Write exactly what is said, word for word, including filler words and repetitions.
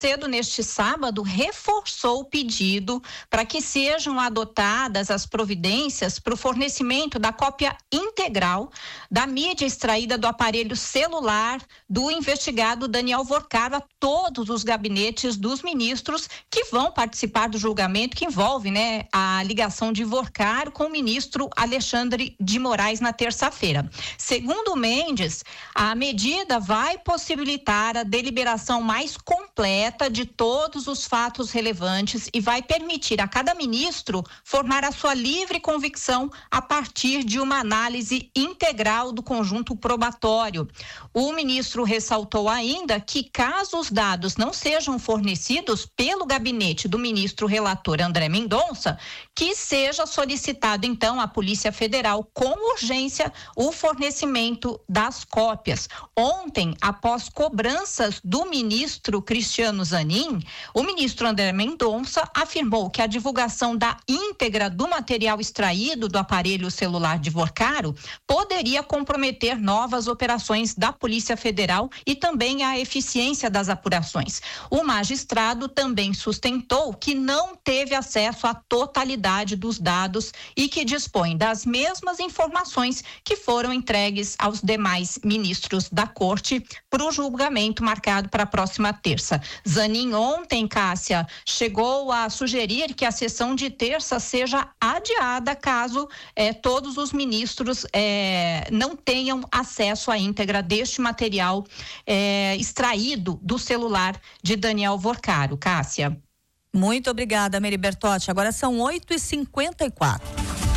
cedo neste sábado, reforçou o pedido para que sejam adotadas as providências para o fornecimento da cópia integral da mídia extraída do aparelho celular do investigado Daniel Vorcaro a todos os gabinetes dos ministros que vão participar do julgamento que envolve, né, a ligação de Vorcaro com o ministro Alexandre de Moraes na terça-feira. Segundo Mendes, a medida vai possibilitar a deliberação mais completa de todos os fatos relevantes e vai permitir a cada ministro formar a sua livre convicção a partir de uma análise integral do conjunto probatório. O ministro ressaltou ainda que, caso os dados não sejam fornecidos pelo gabinete do ministro relator André Mendonça, que seja solicitado então à Polícia Federal com urgência o fornecimento das cópias. Ontem, após cobranças do ministro Cristiano Zanin, o ministro André Mendonça afirmou que a divulgação da íntegra do material extraído do aparelho celular de Vorcaro poderia comprometer novas operações da Polícia Federal e também a eficiência das apurações. O magistrado também sustentou que não teve acesso à totalidade dos dados e que dispõe das mesmas informações que foram entregues aos demais ministros da Corte para o julgamento marcado para a próxima terça. Zanin ontem, Cássia, chegou a sugerir que a sessão de terça seja adiada caso eh, todos os ministros eh, não tenham acesso à íntegra deste material eh, extraído do celular de Daniel Vorcaro. Cássia. Muito obrigada, Meri Bertotti. Agora são oito e cinquenta e quatro.